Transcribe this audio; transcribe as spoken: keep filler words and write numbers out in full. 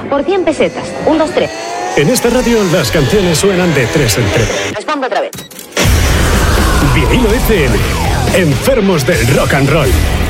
Por cien pesetas. Un, dos, tres. En esta radio las canciones suenan de tres en tres. Respondo otra vez. Vinilo F M. Enfermos del rock and roll.